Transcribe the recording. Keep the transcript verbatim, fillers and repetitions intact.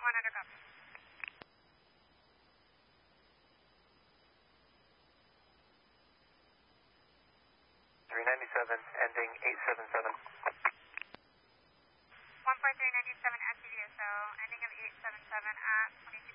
one hundred, copy. three ninety-seven, ending eight seven seven. one four three ninety-seven at T V S O, ending of eight seven seven at twenty-two.